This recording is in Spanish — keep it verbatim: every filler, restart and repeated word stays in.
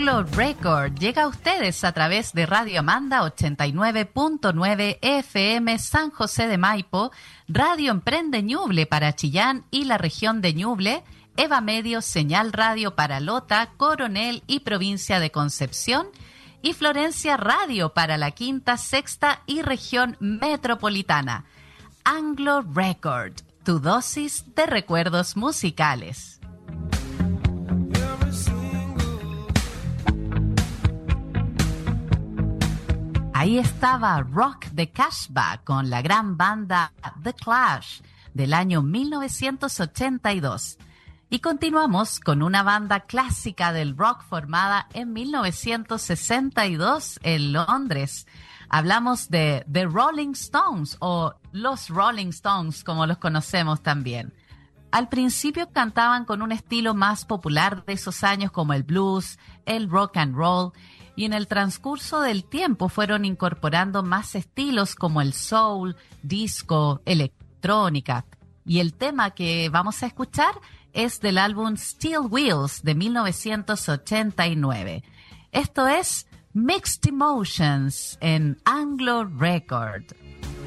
Anglo Record llega a ustedes a través de Radio Amanda ochenta y nueve punto nueve F M San José de Maipo, Radio Emprende Ñuble para Chillán y la región de Ñuble, Eva Medio, Señal Radio para Lota, Coronel y provincia de Concepción, y Florencia Radio para la quinta, sexta y región metropolitana. Anglo Record, tu dosis de recuerdos musicales. Ahí estaba Rock the Casbah con la gran banda The Clash del año mil novecientos ochenta y dos. Y continuamos con una banda clásica del rock formada en mil novecientos sesenta y dos en Londres. Hablamos de The Rolling Stones o los Rolling Stones como los conocemos también. Al principio cantaban con un estilo más popular de esos años como el blues, el rock and roll, y en el transcurso del tiempo fueron incorporando más estilos como el soul, disco, electrónica. Y el tema que vamos a escuchar es del álbum Steel Wheels de mil novecientos ochenta y nueve. Esto es Mixed Emotions en Anglo Record.